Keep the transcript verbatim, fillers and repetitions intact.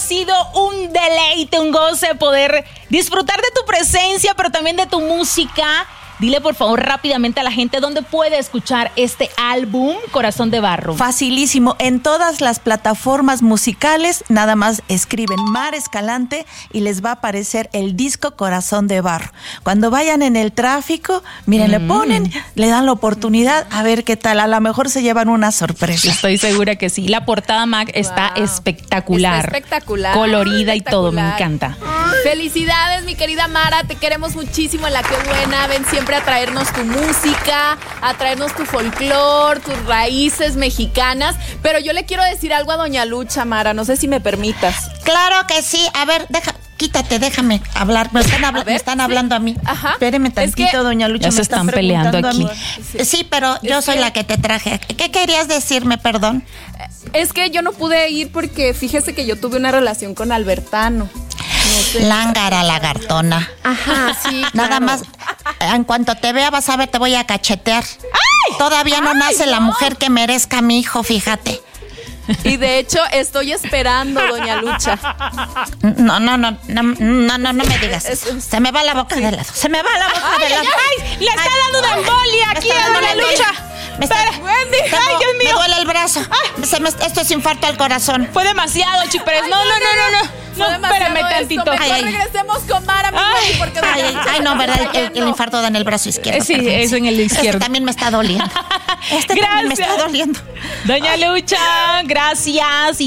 sido un deleite, un goce poder disfrutar de tu presencia, pero también de tu música. Dile por favor rápidamente a la gente dónde puede escuchar este álbum Corazón de Barro. Facilísimo, en todas las plataformas musicales, nada más escriben Mara Escalante y les va a aparecer el disco Corazón de Barro. Cuando vayan en el tráfico, miren, mm. le ponen, le dan la oportunidad a ver qué tal, a lo mejor se llevan una sorpresa. Estoy segura que sí. La portada, Mac, wow. está espectacular. Está espectacular. Colorida espectacular. y todo, me encanta. Felicidades, mi querida Mara, te queremos muchísimo en La Qué Buena. Ven siempre a traernos tu música, a traernos tu folclor, tus raíces mexicanas. Pero yo le quiero decir algo a doña Lucha, Mara, no sé si me permitas. Claro que sí, a ver, deja, quítate, déjame hablar. Me están, habla, ver, me están ¿sí? hablando a mí. Ajá. Espéreme tantito, es que doña Lucha, ya me se están, están peleando aquí. Sí. sí, pero yo es soy que... la que te traje. ¿Qué querías decirme, perdón? Es que yo no pude ir porque fíjese que yo tuve una relación con Albertano. No sé. Lángara lagartona. Ajá, sí. Nada claro. más, en cuanto te vea, vas a ver, te voy a cachetear. ¡Ay! Todavía no ¡Ay, nace no! la mujer que merezca a mi hijo, fíjate. Y de hecho, estoy esperando, doña Lucha. No, no, no, no, no, no, no me digas. Se me va la boca sí. de lado. Se me va la boca ay, de lado. Ay, ay, le está ay, dando una embolia aquí a doña Lucha. Me está, Wendy, tengo, ay, Dios mío. Me duele el brazo. Se me, esto es infarto al corazón. Fue demasiado, Chipres. No, no, no, no, no. No, espérame tantito. Mejor ay, regresemos con Mara, ay, porque ay, ay, no, ¿verdad? El, el infarto da en el brazo izquierdo. Sí, perdón, es en el izquierdo. Este también me está doliendo. Este gracias. también me está doliendo. Doña Lucha, gracias.